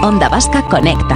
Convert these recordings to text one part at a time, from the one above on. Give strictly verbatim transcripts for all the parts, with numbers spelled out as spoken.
Onda Vasca Conecta.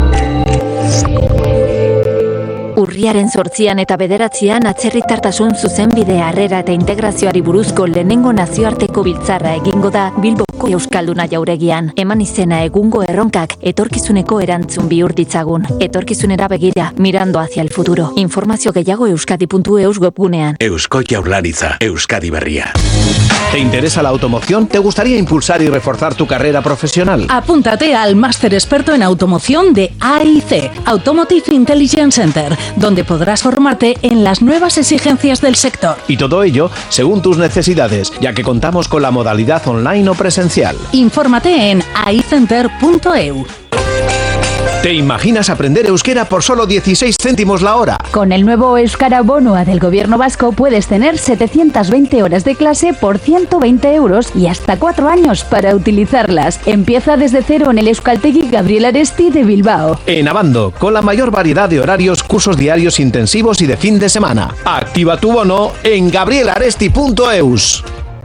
Urriaren zortzian eta bederatzian atzerritartasun zuzenbide harrera eta integrazioari buruzko lehenengo nazioarteko biltzarra egingo da Bilboko Euskalduna jauregian. Eman izena egungo erronkak etorkizuneko erantzun bihur ditzagun. Etorkizunera begira, mirando hacia el futuro. Informazio gehiago euskadi puntu eus webgunean. Eusko Jaurlaritza, Euskadi Berria. ¿Te interesa la automoción? ¿Te gustaría impulsar y reforzar tu carrera profesional? Apúntate al máster experto en automoción de A I C, Automotive Intelligence Center, donde podrás formarte en las nuevas exigencias del sector. Y todo ello según tus necesidades, ya que contamos con la modalidad online o presencial. Infórmate en a i center punto e u. ¿Te imaginas aprender euskera por solo dieciséis céntimos la hora? Con el nuevo Euskara Bonoa del Gobierno vasco puedes tener setecientas veinte horas de clase por ciento veinte euros y hasta cuatro años para utilizarlas. Empieza desde cero en el Euskaltegi Gabriel Aresti de Bilbao. En Abando, con la mayor variedad de horarios, cursos diarios intensivos y de fin de semana. Activa tu bono en gabriel aresti punto eus.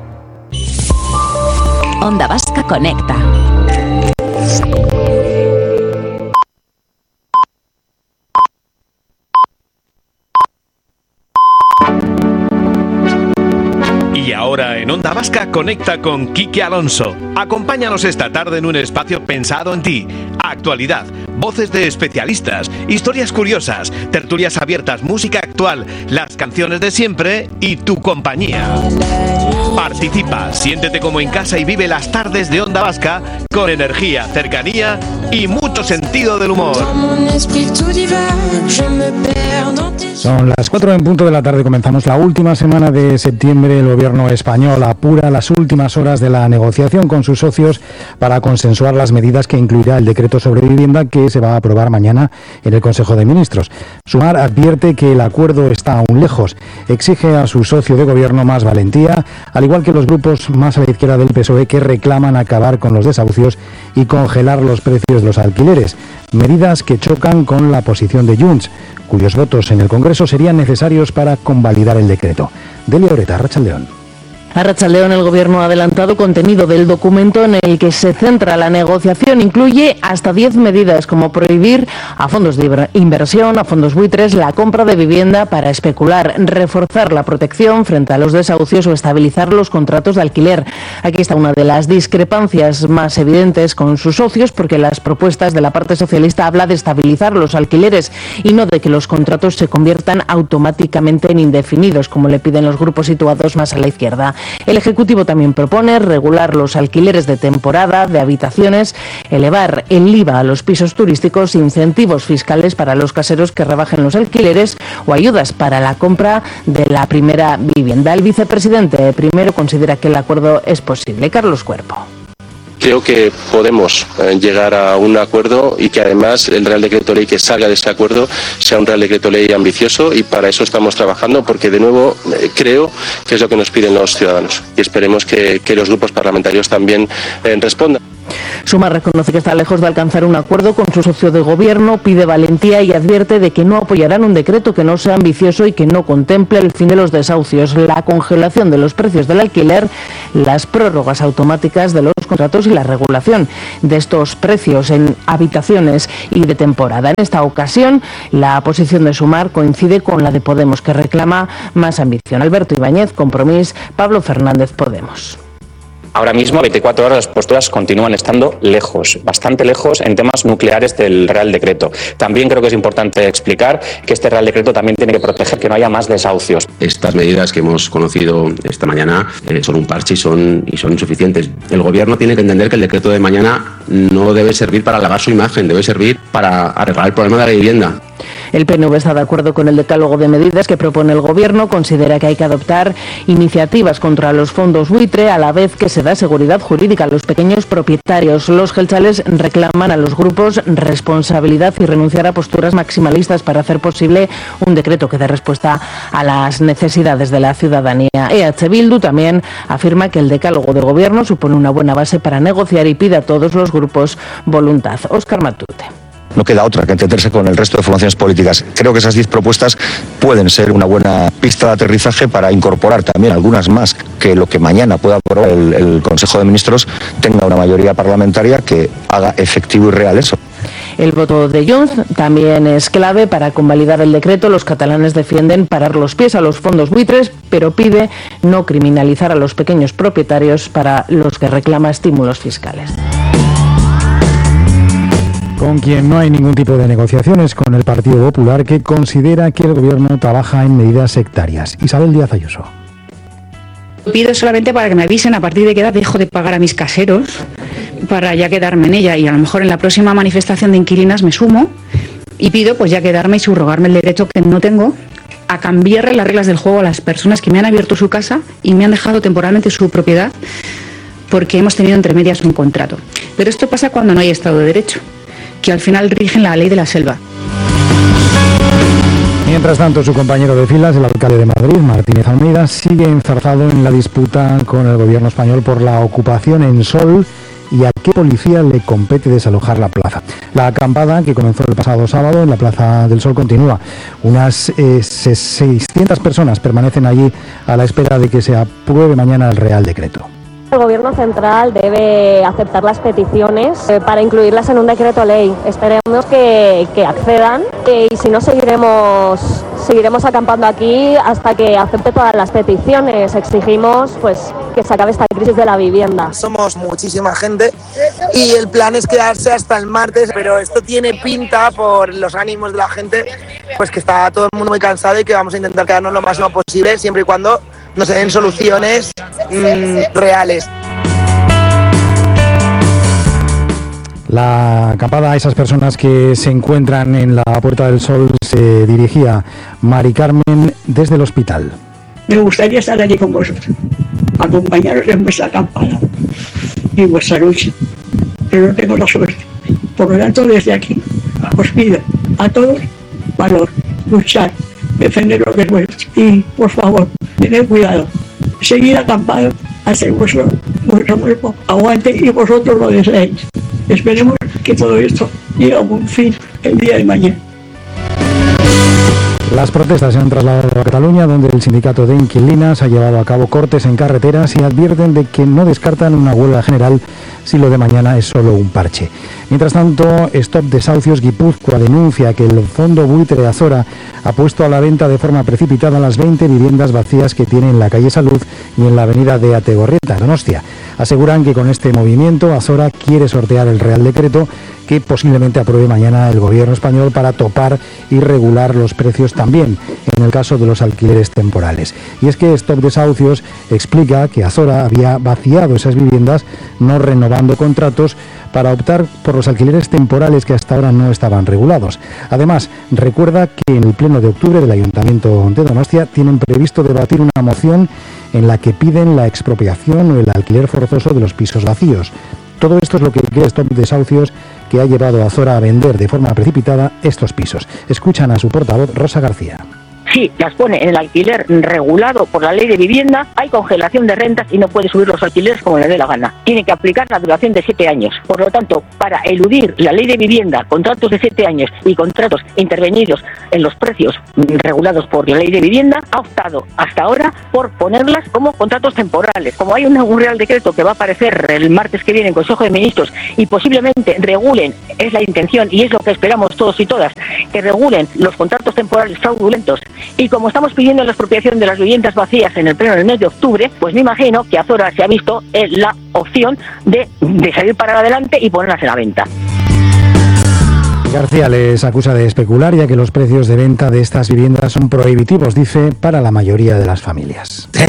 Onda Vasca Conecta. Y ahora en Onda Vasca conecta con Quique Alonso. Acompáñanos esta tarde en un espacio pensado en ti. Actualidad, voces de especialistas, historias curiosas, tertulias abiertas, música actual, las canciones de siempre y tu compañía. Participa, siéntete como en casa y vive las tardes de Onda Vasca con energía, cercanía y mucho sentido del humor. Son las cuatro en punto de la tarde, comenzamos la última semana de septiembre. El gobierno español apura las últimas horas de la negociación con sus socios para consensuar las medidas que incluirá el decreto sobre vivienda que se va a aprobar mañana en el Consejo de Ministros. Sumar advierte que el acuerdo está aún lejos, exige a su socio de gobierno más valentía, al igual que los grupos más a la izquierda del P S O E que reclaman acabar con los desahucios y congelar los precios de los alquileres, medidas que chocan con la posición de Junts, cuyos votos en el Congreso serían necesarios para convalidar el decreto. Delia Oreta, Arratsaldeon. Arratsaldeon, el Gobierno ha adelantado contenido del documento en el que se centra la negociación. Incluye hasta diez medidas, como prohibir a fondos de inversión, a fondos buitres, la compra de vivienda para especular, reforzar la protección frente a los desahucios o estabilizar los contratos de alquiler. Aquí está una de las discrepancias más evidentes con sus socios, porque las propuestas de la parte socialista habla de estabilizar los alquileres y no de que los contratos se conviertan automáticamente en indefinidos, como le piden los grupos situados más a la izquierda. El Ejecutivo también propone regular los alquileres de temporada de habitaciones, elevar el I V A a los pisos turísticos, incentivos fiscales para los caseros que rebajen los alquileres o ayudas para la compra de la primera vivienda. El vicepresidente primero considera que el acuerdo es posible. Carlos Cuerpo. Creo que podemos llegar a un acuerdo y que además el Real Decreto Ley que salga de ese acuerdo sea un Real Decreto Ley ambicioso, y para eso estamos trabajando, porque de nuevo creo que es lo que nos piden los ciudadanos y esperemos que, que los grupos parlamentarios también eh, respondan. Sumar reconoce que está lejos de alcanzar un acuerdo con su socio de gobierno, pide valentía y advierte de que no apoyarán un decreto que no sea ambicioso y que no contemple el fin de los desahucios, la congelación de los precios del alquiler, las prórrogas automáticas de los contratos y la regulación de estos precios en habitaciones y de temporada. En esta ocasión, la posición de Sumar coincide con la de Podemos, que reclama más ambición. Alberto Ibáñez, Compromís, Pablo Fernández, Podemos. Ahora mismo, veinticuatro horas, las posturas continúan estando lejos, bastante lejos en temas nucleares del Real Decreto. También creo que es importante explicar que este Real Decreto también tiene que proteger que no haya más desahucios. Estas medidas que hemos conocido esta mañana eh, son un parche y son, y son insuficientes. El Gobierno tiene que entender que el decreto de mañana no debe servir para lavar su imagen, debe servir para arreglar el problema de la vivienda. El P N V está de acuerdo con el decálogo de medidas que propone el Gobierno. Considera que hay que adoptar iniciativas contra los fondos buitre, a la vez que se da seguridad jurídica a los pequeños propietarios. Los jeltzales reclaman a los grupos responsabilidad y renunciar a posturas maximalistas para hacer posible un decreto que dé respuesta a las necesidades de la ciudadanía. E H Bildu también afirma que el decálogo de Gobierno supone una buena base para negociar y pide a todos los grupos voluntad. Óscar Matute. no queda otra que entenderse con el resto de formaciones políticas. Creo que esas diez propuestas pueden ser una buena pista de aterrizaje para incorporar también algunas más, que lo que mañana pueda aprobar el, el Consejo de Ministros tenga una mayoría parlamentaria que haga efectivo y real eso. El voto de Junts también es clave para convalidar el decreto. Los catalanes defienden parar los pies a los fondos buitres, pero pide no criminalizar a los pequeños propietarios para los que reclama estímulos fiscales. Con quien no hay ningún tipo de negociaciones con el Partido Popular, que considera que el Gobierno trabaja en medidas sectarias. Isabel Díaz Ayuso. Pido solamente para que me avisen a partir de qué edad dejo de pagar a mis caseros, para ya quedarme en ella, y a lo mejor en la próxima manifestación de inquilinas me sumo y pido pues ya quedarme y subrogarme el derecho que no tengo a cambiarle las reglas del juego a las personas que me han abierto su casa y me han dejado temporalmente su propiedad porque hemos tenido entre medias un contrato. Pero esto pasa cuando no hay Estado de Derecho, que al final rigen la ley de la selva. Mientras tanto, su compañero de filas, el alcalde de Madrid, Martínez Almeida, sigue enzarzado en la disputa con el gobierno español por la ocupación en Sol y a qué policía le compete desalojar la plaza. La acampada, que comenzó el pasado sábado en la Plaza del Sol, continúa. Unas eh, seiscientas personas permanecen allí a la espera de que se apruebe mañana el Real Decreto. El Gobierno central debe aceptar las peticiones eh, para incluirlas en un decreto ley. Esperemos que, que accedan eh, y si no seguiremos seguiremos acampando aquí hasta que acepte todas las peticiones. Exigimos pues que se acabe esta crisis de la vivienda. Somos muchísima gente y el plan es quedarse hasta el martes, pero esto tiene pinta por los ánimos de la gente, pues que está todo el mundo muy cansado y que vamos a intentar quedarnos lo máximo posible siempre y cuando nos den soluciones mmm, reales. La acampada a esas personas que se encuentran en la Puerta del Sol se dirigía Mari Carmen desde el hospital. Me gustaría estar allí con vosotros, acompañaros en vuestra acampada y en vuestra lucha, pero no tengo la suerte. Por lo tanto, desde aquí os pido a todos valor, luchar, defender lo que es vuestro y, por favor, tened cuidado, seguid acampados hasta que vuestro, vuestro cuerpo aguante y vosotros lo deseéis. Esperemos que todo esto llegue a un fin el día de mañana. Las protestas se han trasladado a Cataluña, donde el sindicato de inquilinas ha llevado a cabo cortes en carreteras y advierten de que no descartan una huelga general si lo de mañana es solo un parche. Mientras tanto, Stop Desahucios Guipúzcoa denuncia que el fondo buitre Azora ha puesto a la venta de forma precipitada las veinte viviendas vacías que tiene en la calle Salud y en la avenida de Ategorrieta, Donostia. Aseguran que con este movimiento Azora quiere sortear el Real Decreto que posiblemente apruebe mañana el gobierno español para topar y regular los precios también en el caso de los alquileres temporales. Y es que Stop Desahucios explica que Azora había vaciado esas viviendas no renovando contratos para optar por los alquileres temporales que hasta ahora no estaban regulados. Además, recuerda que en el pleno de octubre del Ayuntamiento de Donostia tienen previsto debatir una moción en la que piden la expropiación o el alquiler forzoso de los pisos vacíos. Todo esto es lo que quiere Stop Desahucios, que ha llevado a Azora a vender de forma precipitada estos pisos. Escuchan a su portavoz, Rosa García. Si las pone en el alquiler regulado por la ley de vivienda, hay congelación de rentas y no puede subir los alquileres como le dé la gana. Tiene que aplicar la duración de siete años. Por lo tanto, para eludir la ley de vivienda, contratos de siete años y contratos intervenidos en los precios regulados por la ley de vivienda, ha optado hasta ahora por ponerlas como contratos temporales. Como hay un, un Real Decreto que va a aparecer el martes que viene en Consejo de Ministros y posiblemente regulen, es la intención y es lo que esperamos todos y todas, que regulen los contratos temporales fraudulentos. Y como estamos pidiendo la expropiación de las viviendas vacías en el pleno del mes de octubre, pues me imagino que Azora se ha visto en la opción de, de salir para adelante y ponerlas en la venta. García les acusa de especular, ya que los precios de venta de estas viviendas son prohibitivos, dice, para la mayoría de las familias.